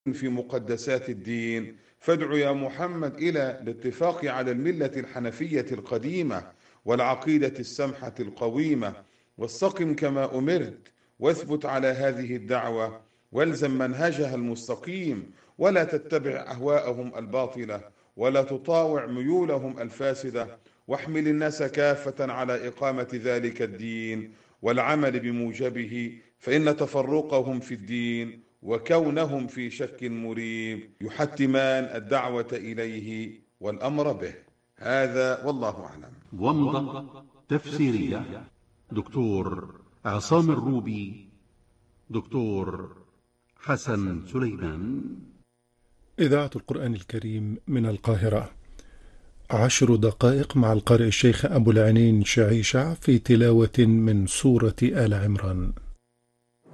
في مقدسات الدين، فادع يا محمد إلى الاتفاق على الملة الحنفية القديمة والعقيدة السمحة القويمة، واستقم كما أمرت، واثبت على هذه الدعوة، والزم منهجها المستقيم، ولا تتبع أهواءهم الباطلة، ولا تطاوع ميولهم الفاسدة، واحمل الناس كافة على إقامة ذلك الدين والعمل بموجبه، فإن تفرقهم في الدين وكونهم في شك مريب يحتمان الدعوة إليه والأمر به. هذا والله أعلم. ومضة تفسيرية، دكتور عصام الروبي، دكتور حسن سليمان. إذاعة القرآن الكريم من القاهرة. 10 دقائق مع القارئ الشيخ أبو العينين شعيشع في تلاوة من سورة آل عمران.